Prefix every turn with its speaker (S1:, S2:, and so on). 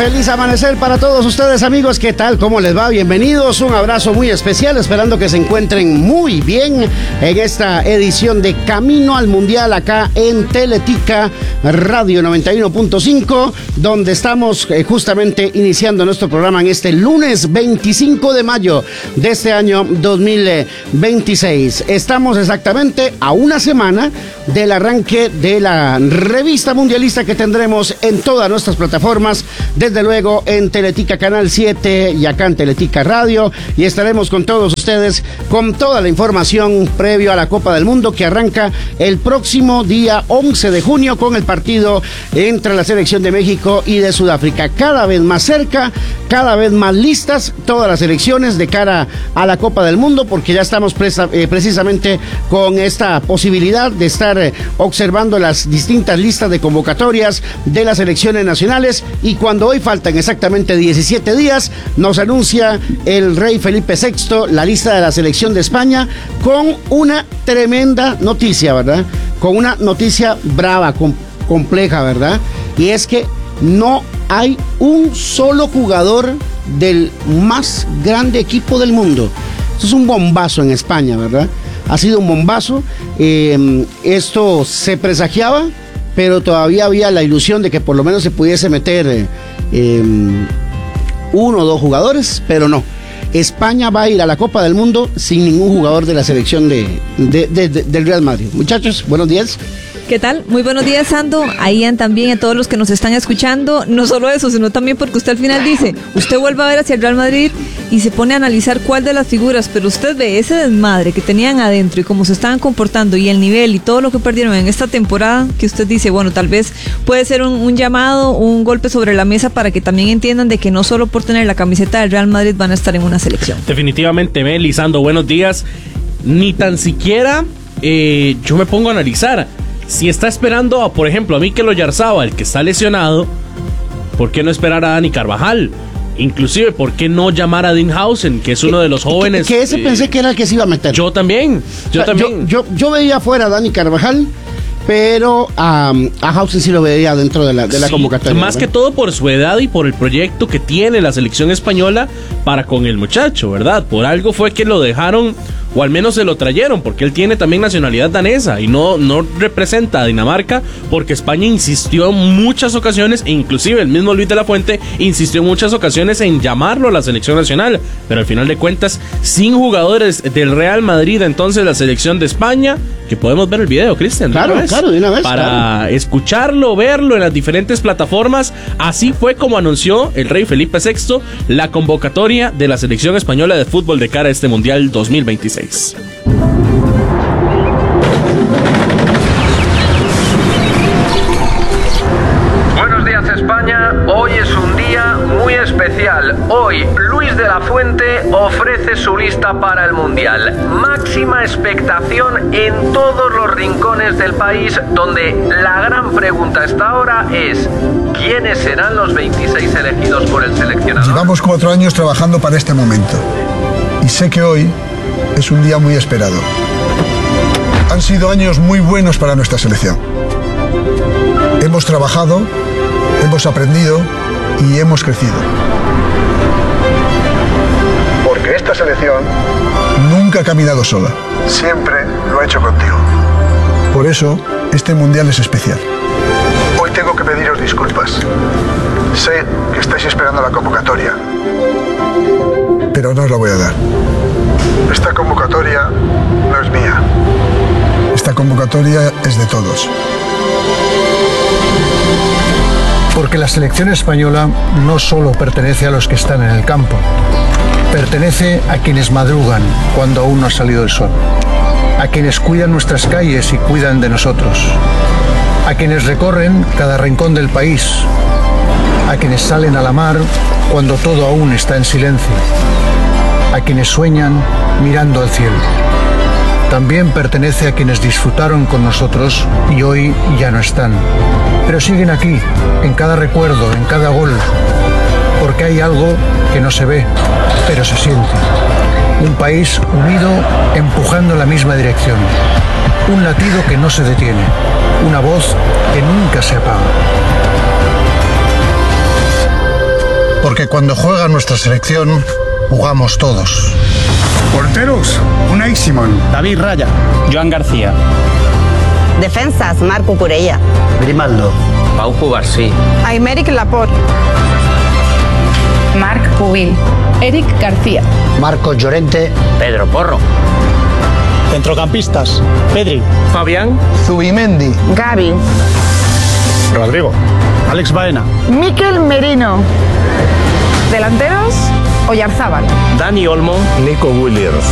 S1: Feliz amanecer para todos ustedes, amigos. ¿Qué tal? ¿Cómo les va? Bienvenidos. Un abrazo muy especial, esperando que se encuentren muy bien en esta edición de Camino al Mundial acá en Teletica Radio 91.5, donde estamos justamente iniciando nuestro programa en este lunes 25 de mayo de este año 2026. Estamos exactamente a una semana del arranque de la revista mundialista que tendremos en todas nuestras plataformas, desde luego en Teletica Canal 7 y acá en Teletica Radio, y estaremos con todos ustedes con toda la información previo a la Copa del Mundo que arranca el próximo día 11 de junio con el partido entre la selección de México y de Sudáfrica. Cada vez más cerca, cada vez más listas todas las selecciones de cara a la Copa del Mundo, porque ya estamos precisamente con esta posibilidad de estar observando las distintas listas de convocatorias de las selecciones nacionales, y cuando hoy faltan exactamente 17 días, nos anuncia el rey Felipe VI la lista de la selección de España con una tremenda noticia, ¿verdad? Con una noticia brava, compleja, ¿verdad? Y es que no hay un solo jugador del más grande equipo del mundo. Esto es un bombazo en España, ¿verdad? Ha sido un bombazo. Esto se presagiaba, pero todavía había la ilusión de que por lo menos se pudiese meter uno o dos jugadores, pero no. España va a ir a la Copa del Mundo sin ningún jugador de la selección del Real Madrid. Muchachos, buenos días.
S2: ¿Qué tal? Muy buenos días, Sando. Ahí también a todos los que nos están escuchando. No solo eso, sino también porque usted al final dice, usted vuelve a ver hacia el Real Madrid y se pone a analizar cuál de las figuras, pero usted ve ese desmadre que tenían adentro y cómo se estaban comportando y el nivel y todo lo que perdieron en esta temporada, que usted dice, bueno, tal vez puede ser un llamado, un golpe sobre la mesa para que también entiendan de que no solo por tener la camiseta del Real Madrid van a estar en una selección.
S3: Definitivamente, Meli, Sando, buenos días. Ni tan siquiera yo me pongo a analizar. Si está esperando, por ejemplo, a Mikel Oyarzabal, que está lesionado, ¿por qué no esperar a Dani Carvajal? Inclusive, ¿por qué no llamar a Dinhausen, que es uno de los jóvenes?
S1: Que ese pensé que era el que se iba a meter.
S3: Yo también.
S1: Yo veía fuera a Dani Carvajal, pero a Hausen sí lo veía dentro de la convocatoria.
S3: Más que todo por su edad y por el proyecto que tiene la selección española para con el muchacho, ¿verdad? Por algo fue que lo dejaron, o al menos se lo trajeron, porque él tiene también nacionalidad danesa y no representa a Dinamarca, porque España insistió en muchas ocasiones, e inclusive el mismo Luis de la Fuente insistió en muchas ocasiones en llamarlo a la selección nacional, pero al final de cuentas, sin jugadores del Real Madrid, entonces la selección de España, que podemos ver el video, Cristian,
S1: claro, de una vez,
S3: para escucharlo, verlo en las diferentes plataformas. Así fue como anunció el rey Felipe VI la convocatoria de la selección española de fútbol de cara a este Mundial 2026.
S4: Buenos días, España. Hoy es un día muy especial. Hoy Luis de la Fuente ofrece su lista para el Mundial. Máxima expectación en todos los rincones del país, donde la gran pregunta hasta ahora es: ¿quiénes serán los 26 elegidos por el seleccionador?
S5: Llevamos 4 años trabajando para este momento, y sé que hoy es un día muy esperado. Han sido años muy buenos para nuestra selección. Hemos trabajado, hemos aprendido y hemos crecido. Porque esta selección nunca ha caminado sola. Siempre lo ha hecho contigo. Por eso, este Mundial es especial. Hoy tengo que pediros disculpas. Sé que estáis esperando la convocatoria, pero no os la voy a dar. Esta convocatoria no es mía. Esta convocatoria es de todos. Porque la selección española no solo pertenece a los que están en el campo, pertenece a quienes madrugan cuando aún no ha salido el sol, a quienes cuidan nuestras calles y cuidan de nosotros, a quienes recorren cada rincón del país, a quienes salen a la mar cuando todo aún está en silencio, a quienes sueñan mirando al cielo. También pertenece a quienes disfrutaron con nosotros y hoy ya no están, pero siguen aquí, en cada recuerdo, en cada gol, porque hay algo que no se ve, pero se siente. Un país unido, empujando en la misma dirección. Un latido que no se detiene, una voz que nunca se apaga. porque cuando juega nuestra selección, jugamos todos.
S6: Porteros, Unai Simón,
S7: David Raya,
S8: Joan García.
S9: Defensas, Marco Curella,
S10: Grimaldo,
S8: Pau Cubarsí,
S11: Aymeric Laporte,
S12: Marc Pubil, Eric García,
S10: Marcos Llorente,
S8: Pedro Porro.
S7: Centrocampistas, Pedri,
S8: Fabián,
S5: Zubimendi,
S11: Gavi,
S6: Rodrigo,
S7: Alex Baena,
S11: Mikel Merino. Delanteros, Oyarzábal,
S8: Dani Olmo,
S6: Nico Williams.